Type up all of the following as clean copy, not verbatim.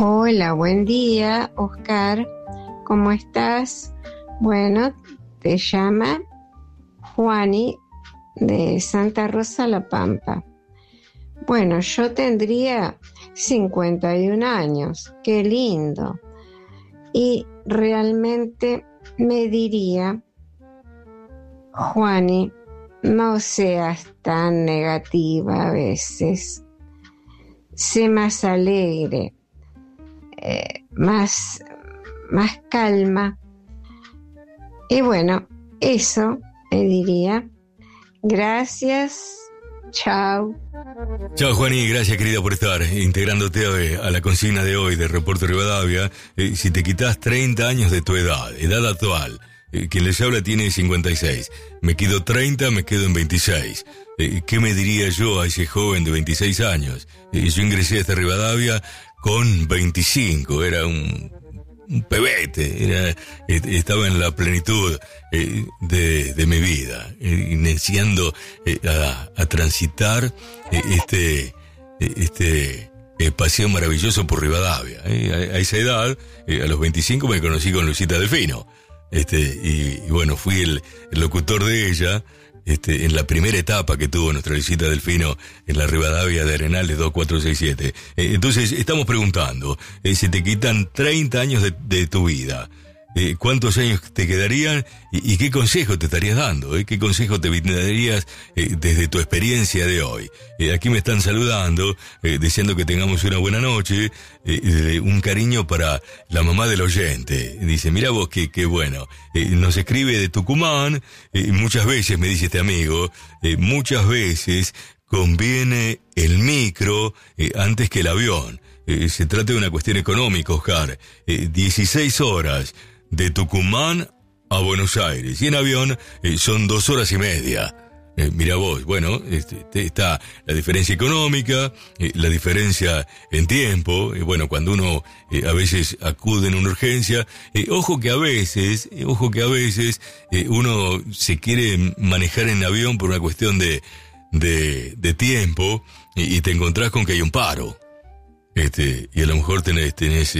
Hola, buen día, Oscar. ¿Cómo estás? Bueno, te llama Juani de Santa Rosa La Pampa. Bueno, yo tendría 51 años. Qué lindo. Y realmente me diría, Juani, no seas tan negativa a veces. Sé más alegre. Más calma. Y bueno, eso me diría. Gracias. Chao. Chao, Juani, gracias, querida, por estar integrándote a la consigna de hoy de Reporte Rivadavia. Si te quitas 30 años de tu edad actual, quien les habla tiene 56. Me quedo 30, me quedo en 26. ¿Qué me diría yo a ese joven de 26 años? Yo ingresé a esta Rivadavia con 25, era un pebete, estaba en la plenitud de mi vida, iniciando a transitar este paseo maravilloso por Rivadavia. A esa edad, a los 25 me conocí con Lucita Delfino, y bueno, fui el locutor de ella. En la primera etapa que tuvo nuestra visita Delfino en la Rivadavia de Arenales 2467. Entonces, estamos preguntando, si te quitan 30 años de tu vida, ¿cuántos años te quedarían y qué consejo te estarías dando? ¿Qué consejo te darías desde tu experiencia de hoy? Aquí me están saludando, deseando que tengamos una buena noche, un cariño para la mamá del oyente. Dice, mira vos qué bueno. Nos escribe de Tucumán, muchas veces, me dice este amigo, muchas veces conviene el micro antes que el avión. Se trata de una cuestión económica, Oscar. 16 horas de Tucumán a Buenos Aires. Y en avión son 2 horas y media. Mira vos, bueno, está la diferencia económica, la diferencia en tiempo. Bueno, cuando uno a veces acude en una urgencia, ojo que a veces uno se quiere manejar en avión por una cuestión de tiempo y te encontrás con que hay un paro. Y a lo mejor tenés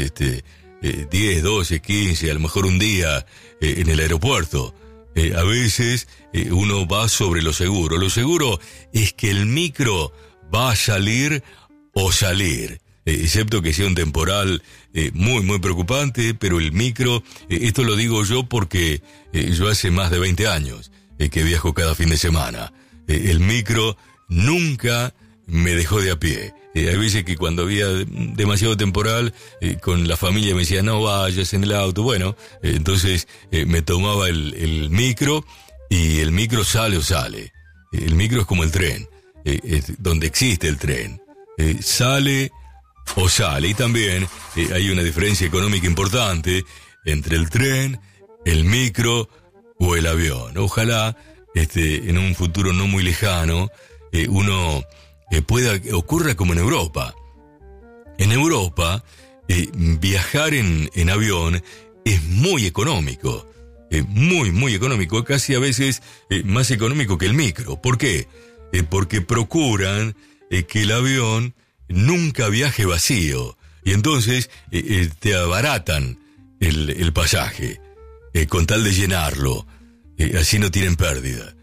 10, 12, 15, a lo mejor un día en el aeropuerto. A veces uno va sobre lo seguro. Lo seguro es que el micro va a salir o salir, excepto que sea un temporal muy preocupante, pero el micro, esto lo digo yo porque yo hace más de 20 años que viajo cada fin de semana. El micro nunca me dejó de a pie. Hay veces que cuando había demasiado temporal, con la familia me decía, no vayas en el auto. Bueno, entonces me tomaba el micro y el micro sale o sale. El micro es como el tren, donde existe el tren. Sale o sale. Y también hay una diferencia económica importante entre el tren, el micro o el avión. Ojalá en un futuro no muy lejano uno ocurra como en Europa. En Europa, viajar en avión es muy económico, muy económico, casi a veces más económico que el micro. ¿Por qué? Porque procuran que el avión nunca viaje vacío, y entonces te abaratan el pasaje, con tal de llenarlo, así no tienen pérdida.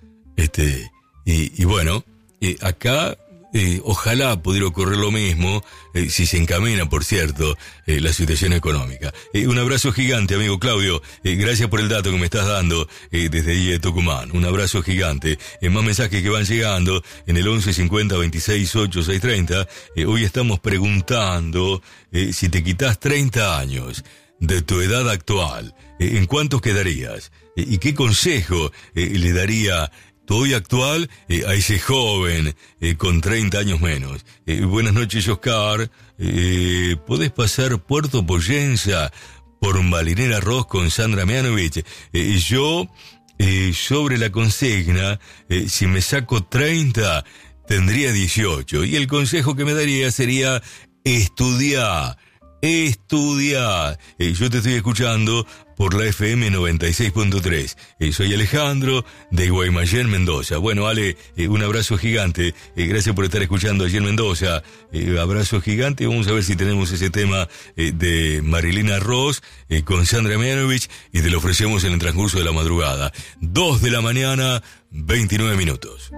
Y bueno, acá ojalá pudiera ocurrir lo mismo, si se encamina, por cierto, la situación económica. Un abrazo gigante, amigo Claudio. Gracias por el dato que me estás dando desde allí de Tucumán. Un abrazo gigante. Más mensajes que van llegando en el 11 50 26 8 630. Hoy estamos preguntando si te quitas 30 años de tu edad actual, ¿en cuántos quedarías? ¿Y qué consejo le daría hoy actual a ese joven con 30 años menos? Buenas noches, Oscar. ¿Podés pasar Puerto Poyenza por Marinera Arroz con Sandra Mianovich? Yo, sobre la consigna, si me saco 30, tendría 18. Y el consejo que me daría sería estudiar. Yo te estoy escuchando por la FM 96.3. Soy Alejandro de Guaymallén, Mendoza. Bueno, Ale, un abrazo gigante. Gracias por estar escuchando allí en Mendoza. Abrazo gigante. Vamos a ver si tenemos ese tema de Marilina Ross con Sandra Mianovich y te lo ofrecemos en el transcurso de la madrugada. 2 de la mañana, 29 minutos.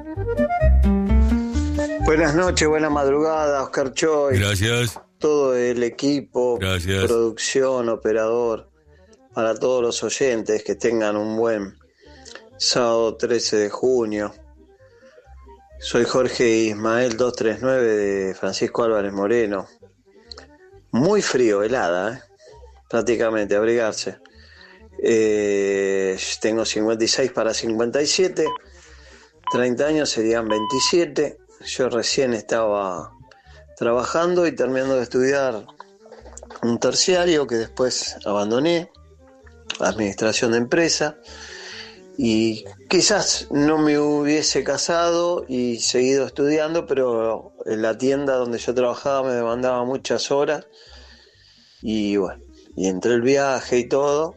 Buenas noches, buena madrugada, Oscar Choy. Gracias. Todo el equipo, Gracias. Producción, operador, para todos los oyentes que tengan un buen sábado 13 de junio. Soy Jorge Ismael 239 de Francisco Álvarez Moreno. Muy frío, helada, prácticamente, abrigarse. Tengo 56 para 57, 30 años serían 27. Yo recién estaba trabajando y terminando de estudiar un terciario que después abandoné, administración de empresa, y quizás no me hubiese casado y seguido estudiando, pero en la tienda donde yo trabajaba me demandaba muchas horas y bueno, y entre el viaje y todo,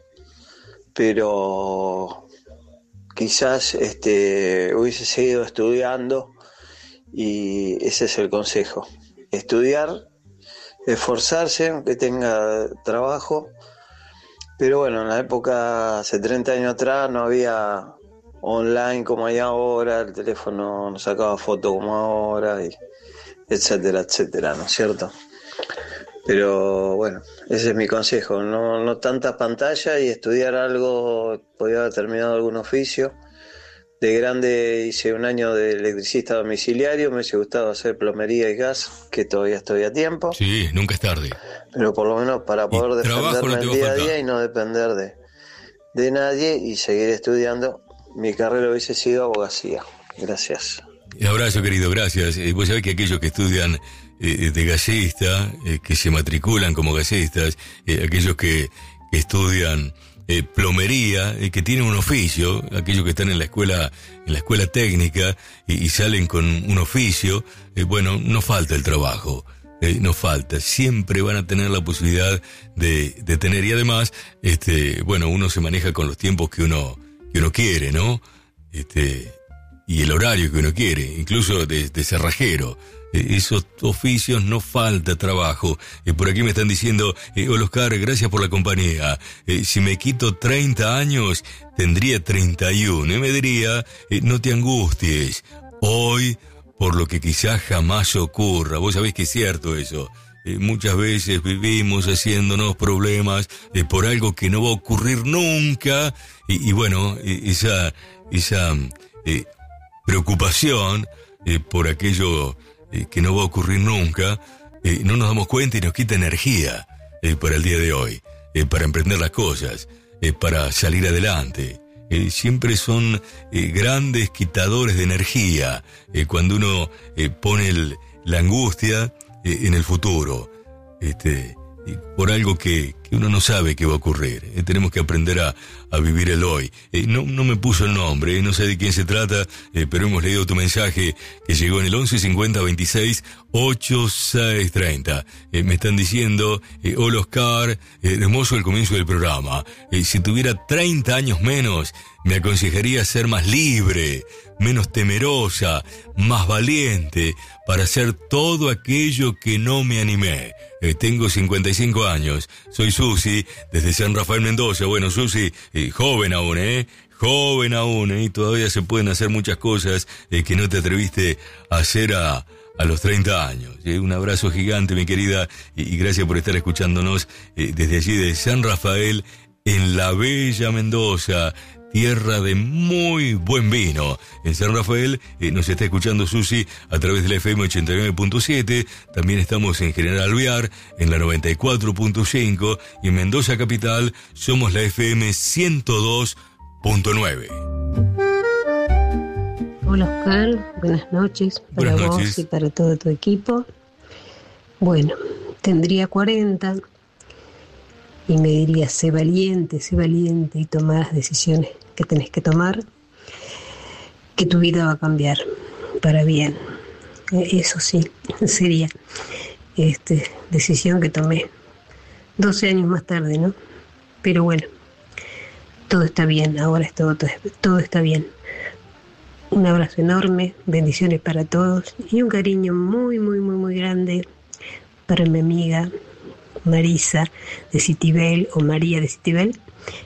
pero quizás hubiese seguido estudiando, y ese es el consejo: estudiar, esforzarse aunque tenga trabajo. Pero bueno, en la época, hace 30 años atrás, no había online como hay ahora, el teléfono no sacaba foto como ahora, y etcétera, etcétera, ¿no es cierto? Pero bueno, ese es mi consejo: no tantas pantallas y estudiar algo. Podía haber terminado algún oficio. De grande hice un año de electricista domiciliario, me hubiese gustado hacer plomería y gas, que todavía estoy a tiempo. Sí, nunca es tarde. Pero por lo menos para poder defenderme el día a día y no depender de nadie y seguir estudiando, mi carrera hubiese sido abogacía. Gracias. Abrazo, querido, gracias. Vos sabés que aquellos que estudian de gasista, que se matriculan como gasistas, aquellos que estudian plomería, que tienen un oficio, aquellos que están en la escuela técnica y salen con un oficio, bueno, no falta el trabajo, no falta, siempre van a tener la posibilidad de tener, y además, bueno, uno se maneja con los tiempos que uno quiere, ¿no? Y el horario que uno quiere, incluso de cerrajero. Esos oficios no falta trabajo. Por aquí me están diciendo, hola Oscar, gracias por la compañía. Si me quito 30 años, tendría 31. Y me diría, no te angusties. Hoy, por lo que quizás jamás ocurra. Vos sabés que es cierto eso. Muchas veces vivimos haciéndonos problemas por algo que no va a ocurrir nunca. Y bueno, esa preocupación por aquello que no va a ocurrir nunca, no nos damos cuenta y nos quita energía para el día de hoy, para emprender las cosas, para salir adelante. Siempre son grandes quitadores de energía cuando uno pone la angustia en el futuro, por algo que uno no sabe que va a ocurrir. Tenemos que aprender a vivir el hoy. No me puso el nombre, no sé de quién se trata, pero hemos leído tu mensaje que llegó en el 11 50 26 86 30. Me están diciendo, hola Oscar, hermoso el comienzo del programa. Si tuviera 30 años menos, me aconsejaría ser más libre, menos temerosa, más valiente, para hacer todo aquello que no me animé. Tengo 55 años, soy Susi, desde San Rafael, Mendoza. Bueno, Susi, joven aún, joven aún, y todavía se pueden hacer muchas cosas que no te atreviste a hacer a los 30 años. Un abrazo gigante, mi querida, y gracias por estar escuchándonos desde allí de San Rafael, en la bella Mendoza, tierra de muy buen vino. En San Rafael nos está escuchando Susi a través de la FM 89.7, también estamos en General Alvear, en la 94.5, y en Mendoza Capital somos la FM 102.9. Hola Oscar, buenas noches para Buenas vos noches. y para todo tu equipo. Bueno, tendría 40 y me diría, sé valiente y toma las decisiones que tenés que tomar, que tu vida va a cambiar para bien. Eso sí, sería decisión que tomé 12 años más tarde, ¿no? Pero bueno, todo está bien, ahora todo está bien. Un abrazo enorme, bendiciones para todos y un cariño muy, muy, muy, muy grande para mi amiga Marisa de Citibel, o María de Citibel,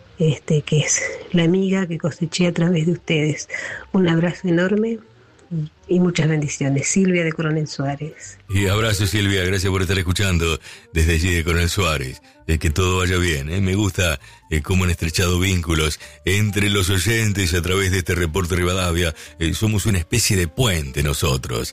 que es la amiga que coseché a través de ustedes. Un abrazo enorme y muchas bendiciones. Silvia de Coronel Suárez. Y abrazo, Silvia, gracias por estar escuchando desde allí de Coronel Suárez. Que todo vaya bien. Me gusta cómo han estrechado vínculos entre los oyentes a través de este reporte Rivadavia. Somos una especie de puente nosotros.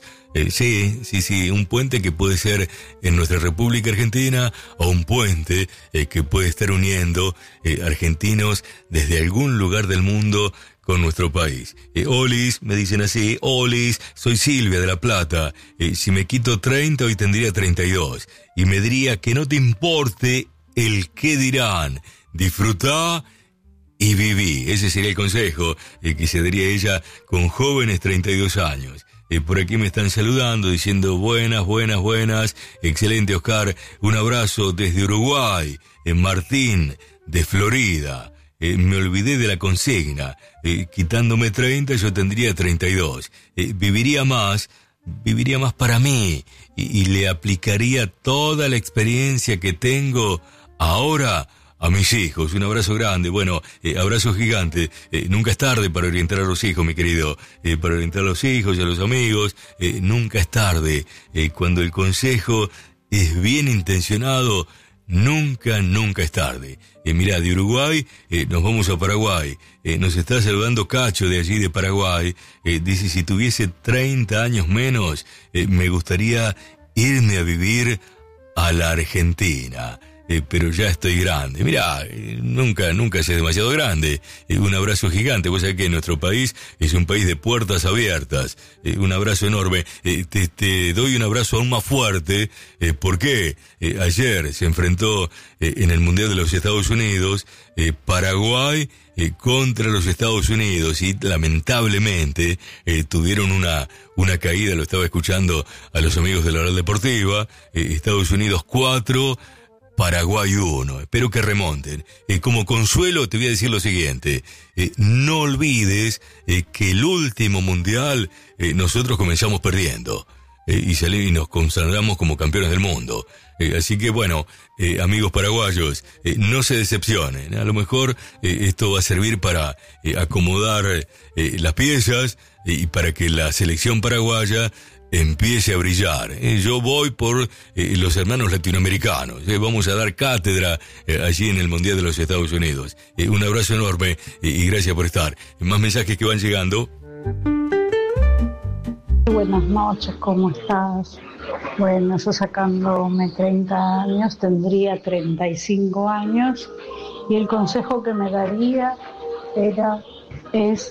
Sí, un puente que puede ser en nuestra República Argentina, o un puente que puede estar uniendo argentinos desde algún lugar del mundo con nuestro país. Olis, me dicen así, Olis, soy Silvia de La Plata. Si me quito 30, hoy tendría 32. Y me diría que no te importe el qué dirán. Disfrutá y viví. Ese sería el consejo que se daría ella con jóvenes 32 años. Por aquí me están saludando, diciendo buenas. Excelente, Oscar. Un abrazo desde Uruguay. Martín, de Florida. Me olvidé de la consigna. Quitándome 30, yo tendría 32. Viviría más para mí. Y le aplicaría toda la experiencia que tengo ahora a mis hijos. Un abrazo grande, abrazo gigante. Nunca es tarde para orientar a los hijos, mi querido. Para orientar a los hijos y a los amigos, nunca es tarde. Cuando el consejo es bien intencionado, nunca es tarde. Mirá, de Uruguay nos vamos a Paraguay. Nos está saludando Cacho de allí de Paraguay. Dice, si tuviese 30 años menos, me gustaría irme a vivir a la Argentina. Pero ya estoy grande. Mirá, nunca se es demasiado grande. Un abrazo gigante. Vos sabés que nuestro país es un país de puertas abiertas. Un abrazo enorme. Te doy un abrazo aún más fuerte. ¿Por qué? Ayer se enfrentó en el Mundial de los Estados Unidos Paraguay contra los Estados Unidos, y lamentablemente tuvieron una caída. Lo estaba escuchando a los amigos de la Oral Deportiva. Estados Unidos 4, Paraguay 1. Espero que remonten. Como consuelo te voy a decir lo siguiente. No olvides que el último mundial nosotros comenzamos perdiendo. Y nos consagramos como campeones del mundo. Así que amigos paraguayos, no se decepcionen. A lo mejor esto va a servir para acomodar las piezas y para que la selección paraguaya empiece a brillar. Yo voy por los hermanos latinoamericanos. Vamos a dar cátedra allí en el Mundial de los Estados Unidos. Un abrazo enorme y gracias por estar. Más mensajes que van llegando. Buenas noches, ¿cómo estás? Bueno, yo sacándome 30 años, tendría 35 años, y el consejo que me daría es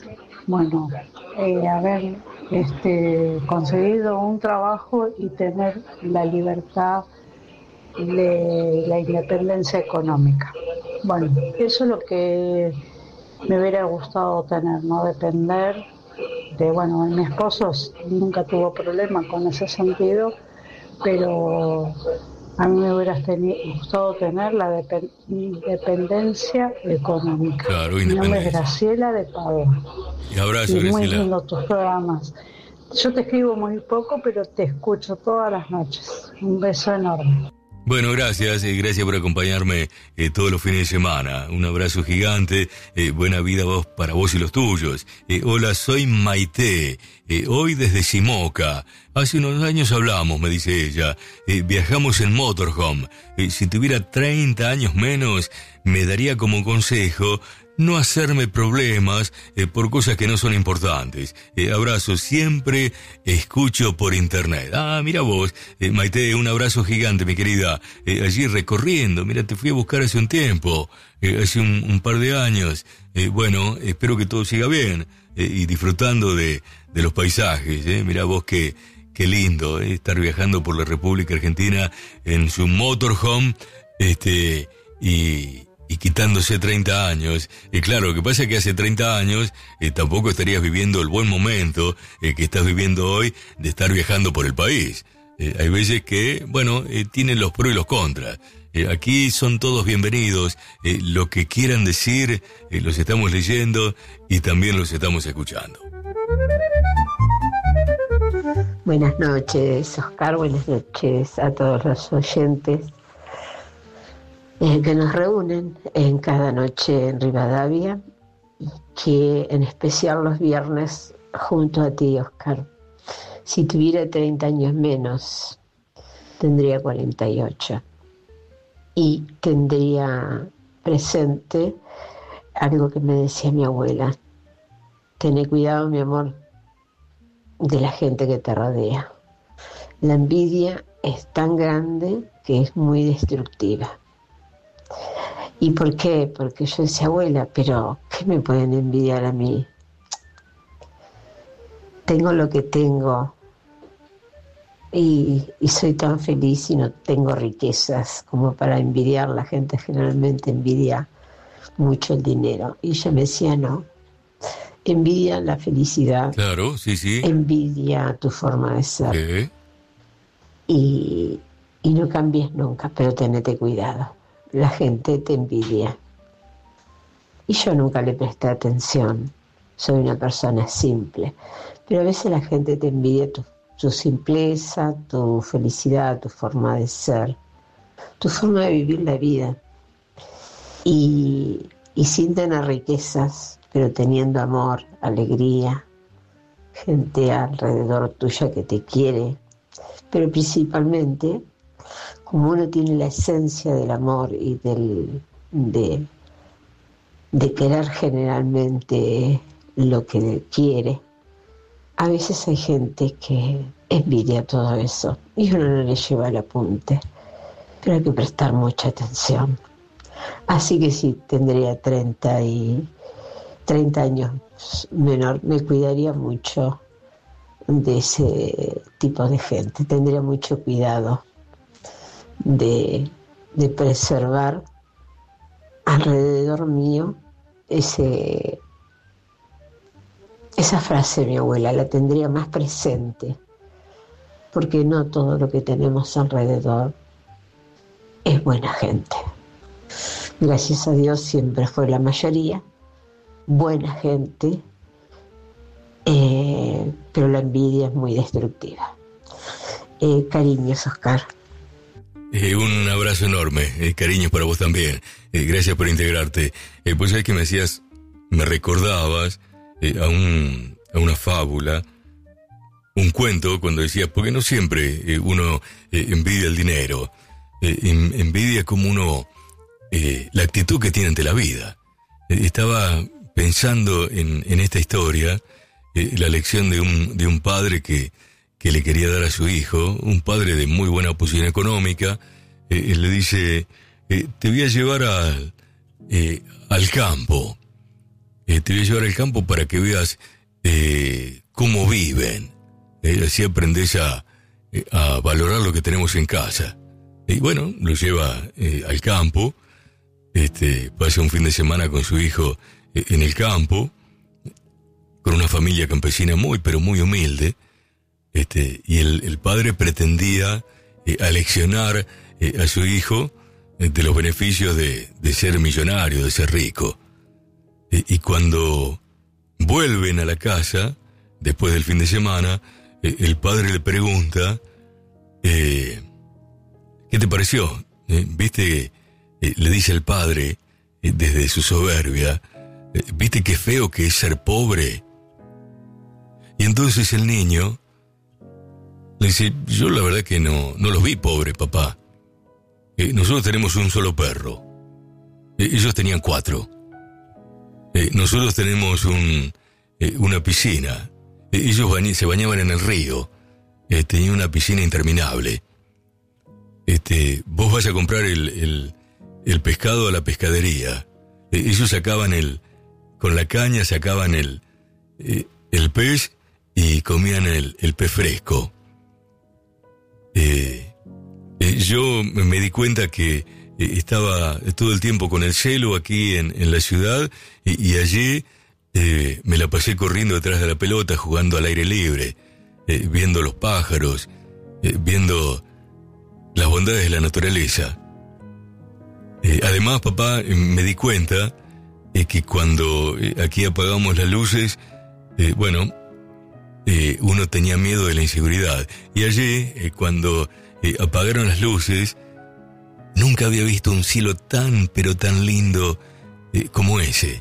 haber conseguido un trabajo y tener la libertad de la independencia económica. Bueno, eso es lo que me hubiera gustado tener, no depender de, mi esposo nunca tuvo problema con ese sentido, pero a mí me hubiera gustado tener la independencia económica. Claro, mi nombre es Graciela de Padua. Y abrazo, y muy Graciela. lindo tus programas. Yo te escribo muy poco, pero te escucho todas las noches. Un beso enorme. Bueno, gracias por acompañarme todos los fines de semana. Un abrazo gigante, buena vida para vos y los tuyos. Hola, soy Maite, hoy desde Simoca. Hace unos años hablamos, me dice ella. Viajamos en motorhome. Si tuviera 30 años menos, me daría como consejo no hacerme problemas por cosas que no son importantes. Abrazo, siempre escucho por internet. Mira vos, Maite, un abrazo gigante, mi querida. Allí recorriendo, mira, te fui a buscar hace un tiempo, hace un par de años. Espero que todo siga bien y disfrutando de los paisajes. Mira vos qué lindo estar viajando por la República Argentina en su motorhome y quitándose 30 años. Claro, lo que pasa es que hace 30 años tampoco estarías viviendo el buen momento que estás viviendo hoy de estar viajando por el país. Hay veces que, bueno, tienen los pros y los contras. Aquí son todos bienvenidos. Lo que quieran decir, los estamos leyendo y también los estamos escuchando. Buenas noches, Oscar. Buenas noches a todos los oyentes que nos reúnen en cada noche en Rivadavia y que en especial los viernes junto a ti, Oscar. Si tuviera 30 años menos, tendría 48 y tendría presente algo que me decía mi abuela: tené cuidado, mi amor, de la gente que te rodea. La envidia es tan grande que es muy destructiva. ¿Y por qué? Porque yo decía, abuela, pero ¿qué me pueden envidiar a mí? Tengo lo que tengo y soy tan feliz y no tengo riquezas como para envidiar. La gente generalmente envidia mucho el dinero. Y ella me decía, no, envidia la felicidad. Claro, sí, sí. Envidia tu forma de ser. Y no cambies nunca, pero tenete cuidado. La gente te envidia. Y yo nunca le presté atención. Soy una persona simple. Pero a veces la gente te envidia tu simpleza, tu felicidad, tu forma de ser, tu forma de vivir la vida. Y sin tener riquezas, pero teniendo amor, alegría, gente alrededor tuya que te quiere. Pero principalmente, como uno tiene la esencia del amor y de querer generalmente lo que quiere, a veces hay gente que envidia todo eso y uno no le lleva el apunte, pero hay que prestar mucha atención. Así que si tendría 30 años menor, me cuidaría mucho de ese tipo de gente, tendría mucho cuidado de preservar alrededor mío esa frase de mi abuela, la tendría más presente, porque no todo lo que tenemos alrededor es buena gente. Gracias a Dios siempre fue la mayoría buena gente, pero la envidia es muy destructiva. Cariños, Oscar. Un abrazo enorme, cariños para vos también. Gracias por integrarte. Pues es que me recordabas a una fábula, un cuento, cuando decías, porque no siempre uno envidia el dinero, envidia como uno, la actitud que tiene ante la vida. Estaba pensando en esta historia, la lección de un padre que le quería dar a su hijo, un padre de muy buena posición económica. Le dice, te voy a llevar al campo. Te voy a llevar al campo para que veas cómo viven. Así aprendes a valorar lo que tenemos en casa. Y bueno, lo lleva al campo. Pasa un fin de semana con su hijo en el campo, con una familia campesina muy, pero muy humilde. Y el padre pretendía aleccionar a su hijo de los beneficios de ser millonario, de ser rico. Y cuando vuelven a la casa, después del fin de semana, el padre le pregunta, ¿qué te pareció? ¿Viste? Le dice el padre, desde su soberbia, ¿viste qué feo que es ser pobre? Y entonces el niño le dice, yo la verdad que no los vi pobres, papá. Nosotros tenemos un solo perro. Ellos tenían 4. Nosotros tenemos una piscina. Ellos se bañaban en el río. Tenían una piscina interminable. Vos vas a comprar el pescado a la pescadería. Ellos sacaban con la caña sacaban el pez y comían el pez fresco. Yo me di cuenta que estaba todo el tiempo con el celo aquí en la ciudad y allí me la pasé corriendo detrás de la pelota, jugando al aire libre, viendo los pájaros, viendo las bondades de la naturaleza. Además, papá, me di cuenta que cuando aquí apagamos las luces, uno tenía miedo de la inseguridad. Y allí, cuando apagaron las luces, nunca había visto un cielo tan, pero tan lindo como ese.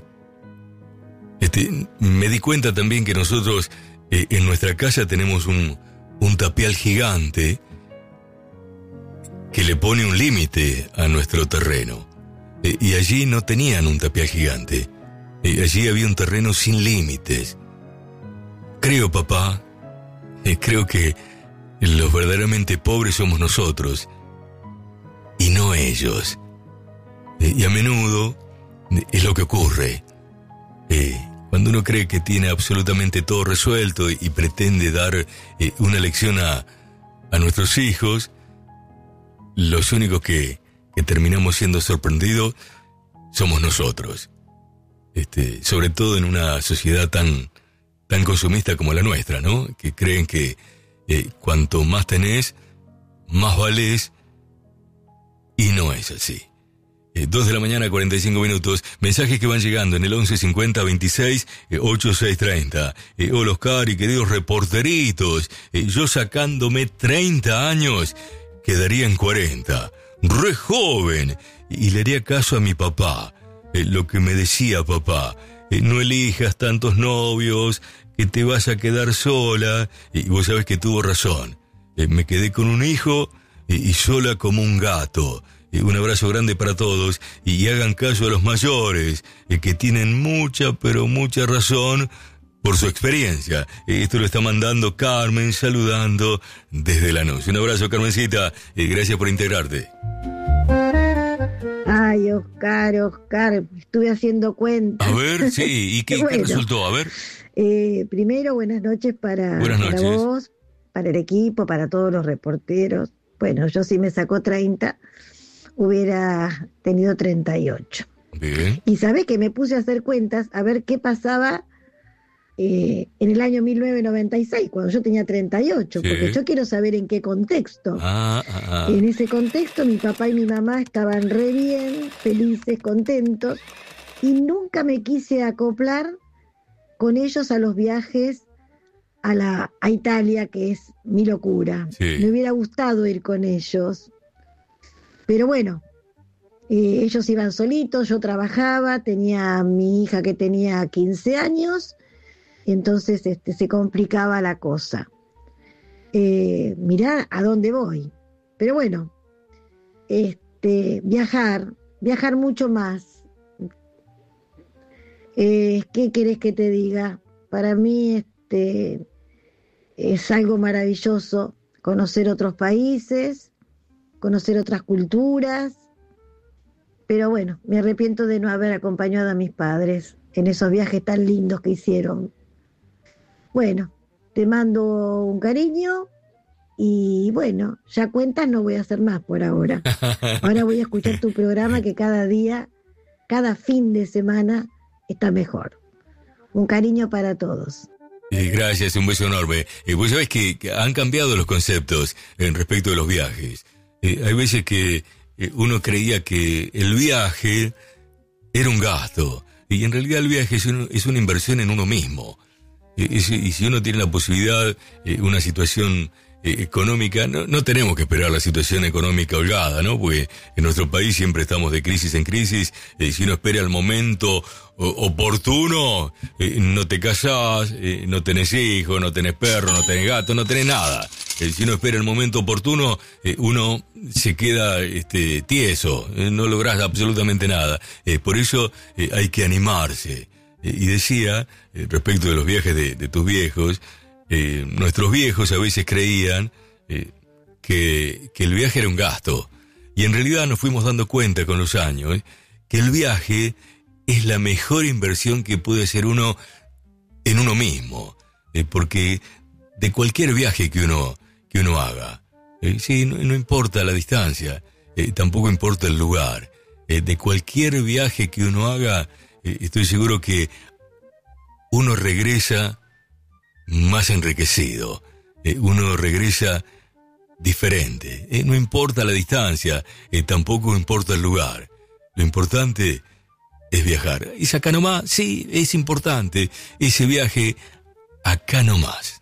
Me di cuenta también que nosotros en nuestra casa tenemos un tapial gigante que le pone un límite a nuestro terreno. Y allí no tenían un tapial gigante. Allí había un terreno sin límites. Creo, papá, creo que los verdaderamente pobres somos nosotros y no ellos. Y a menudo es lo que ocurre. Cuando uno cree que tiene absolutamente todo resuelto y pretende dar una lección a nuestros hijos, los únicos que terminamos siendo sorprendidos somos nosotros. Sobre todo en una sociedad tan consumista como la nuestra, ¿no? Que creen que cuanto más tenés, más valés, y no es así. 2 de la mañana, 45 minutos. Mensajes que van llegando en el 11 50 26 86 30. Hola Oscar y queridos reporteritos. Yo sacándome 30 años, quedaría en 40. Re joven. Y le haría caso a mi papá. Lo que me decía papá. No elijas tantos novios, que te vas a quedar sola. Y vos sabés que tuvo razón. Me quedé con un hijo y sola como un gato. Un abrazo grande para todos y hagan caso a los mayores, que tienen mucha, pero mucha razón por su experiencia. Esto lo está mandando Carmen, saludando desde Lanús. Un abrazo, Carmencita, gracias por integrarte. Ay, Oscar, estuve haciendo cuenta. A ver, sí, ¿y qué resultó? A ver. Primero, buenas noches para vos, para el equipo, para todos los reporteros. Bueno, yo sí me sacó 30. Hubiera tenido 38. Bien. Y sabés que me puse a hacer cuentas a ver qué pasaba en el año 1996, cuando yo tenía 38, sí. Porque yo quiero saber en qué contexto. En ese contexto mi papá y mi mamá estaban re bien, felices, contentos, y nunca me quise acoplar con ellos a los viajes a Italia, que es mi locura. Sí. Me hubiera gustado ir con ellos. Pero bueno, ellos iban solitos, yo trabajaba, tenía a mi hija que tenía 15 años, y entonces se complicaba la cosa. Mirá a dónde voy. Pero bueno, viajar mucho más. ¿Qué querés que te diga? Para mí es algo maravilloso conocer otros países, conocer otras culturas, pero bueno, me arrepiento de no haber acompañado a mis padres en esos viajes tan lindos que hicieron. Bueno, te mando un cariño y bueno, ya cuentas no voy a hacer más por ahora. Ahora voy a escuchar tu programa que cada día, cada fin de semana está mejor. Un cariño para todos. Gracias, un beso enorme. Vos sabés que han cambiado los conceptos en respecto de los viajes. Hay veces que uno creía que el viaje era un gasto, y en realidad el viaje es una inversión en uno mismo. Y si uno tiene la posibilidad, una situación económica, no tenemos que esperar la situación económica holgada, ¿no? Porque en nuestro país siempre estamos de crisis en crisis. Si uno espera el momento oportuno, no te casás, no tenés hijos, no tenés perro, no tenés gato, no tenés nada. Si uno espera el momento oportuno, uno se queda tieso, no lográs absolutamente nada. Por eso hay que animarse. Y decía, respecto de los viajes de tus viejos, nuestros viejos a veces creían que el viaje era un gasto, y en realidad nos fuimos dando cuenta con los años que el viaje es la mejor inversión que puede hacer uno en uno mismo, porque de cualquier viaje que uno haga, sí, no importa la distancia, tampoco importa el lugar, de cualquier viaje que uno haga, estoy seguro que uno regresa más enriquecido, uno regresa diferente. No importa la distancia, tampoco importa el lugar. Lo importante es viajar. ¿Es acá nomás? Sí, es importante ese viaje acá nomás.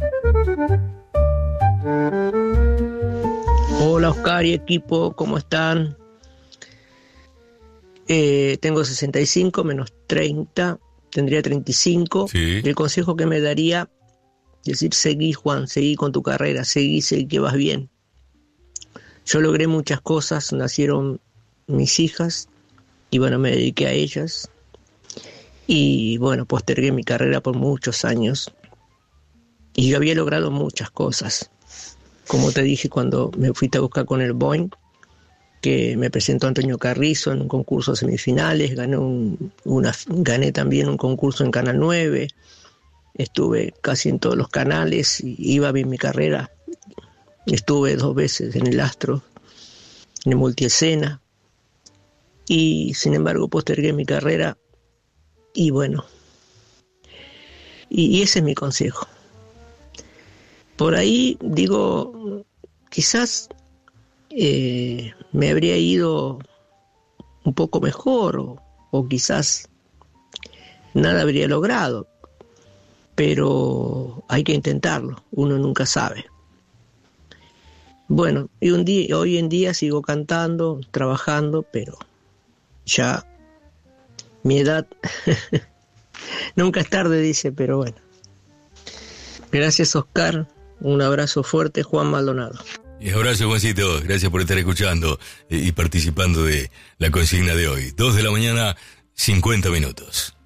Hola Oscar y equipo, ¿cómo están? Tengo 65 menos 30, tendría 35. Sí. El consejo que me daría es decir, seguí Juan, seguí con tu carrera, seguí que vas bien. Yo logré muchas cosas, nacieron mis hijas y bueno, me dediqué a ellas. Y bueno, postergué mi carrera por muchos años. Y yo había logrado muchas cosas. Como te dije cuando me fuiste a buscar con el Boeing, que me presentó Antonio Carrizo en un concurso de semifinales, gané también un concurso en Canal 9, estuve casi en todos los canales, iba bien mi carrera, estuve 2 veces en el Astro, en el Multiescena, y sin embargo postergué mi carrera, y bueno, y ese es mi consejo. Por ahí digo, quizás me habría ido un poco mejor o quizás nada habría logrado, pero hay que intentarlo, uno nunca sabe. Bueno, y hoy en día sigo cantando, trabajando, pero ya mi edad nunca es tarde, dice, pero bueno. Gracias, Oscar, un abrazo fuerte, Juan Maldonado. Y abrazo, Juancito, gracias por estar escuchando y participando de la consigna de hoy. 2 de la mañana, 50 minutos.